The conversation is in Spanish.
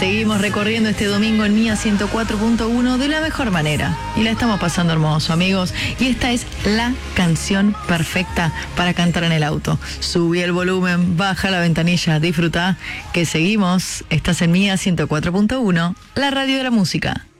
Seguimos recorriendo este domingo en Mía 104.1 de la mejor manera. Y la estamos pasando hermoso, amigos. Y esta es la canción perfecta para cantar en el auto. Subí el volumen, baja la ventanilla, disfruta, que seguimos. Estás en Mía 104.1, la radio de la música.